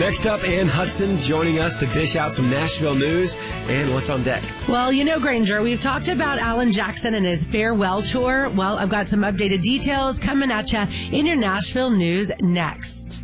Next up, Ann Hudson joining us to dish out some Nashville news and what's on deck. Well, Granger, we've talked about Alan Jackson and his farewell tour. Well, I've got some updated details coming at you in your Nashville news next.